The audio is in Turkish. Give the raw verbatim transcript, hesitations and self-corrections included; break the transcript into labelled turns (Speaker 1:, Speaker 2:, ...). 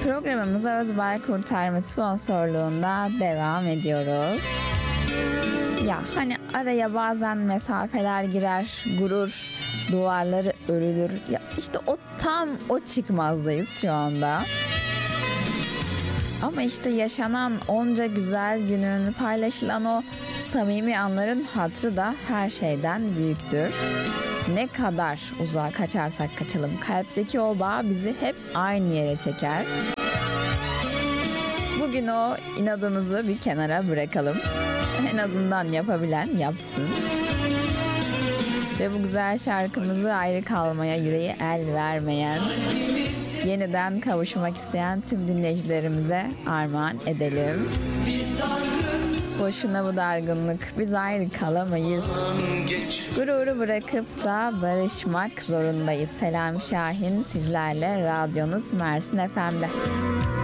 Speaker 1: Programımıza Özbay Kurtarma sponsorluğunda devam ediyoruz. Ya hani araya bazen mesafeler girer, gurur duvarları örülür. Ya işte o tam o çıkmazdayız şu anda. Ama işte yaşanan onca güzel günün, paylaşılan o samimi anların hatırı da her şeyden büyüktür. Ne kadar uzağa kaçarsak kaçalım, kalpteki o bağ bizi hep aynı yere çeker. Bugün o inadımızı bir kenara bırakalım. En azından yapabilen yapsın. Ve bu güzel şarkımızı ayrı kalmaya yüreği el vermeyen, yeniden kavuşmak isteyen tüm dinleyicilerimize armağan edelim. Boşuna bu dargınlık, biz ayrı kalamayız. Gururu bırakıp da barışmak zorundayız. Selam Şahin sizlerle, radyonuz Mersin F M'de.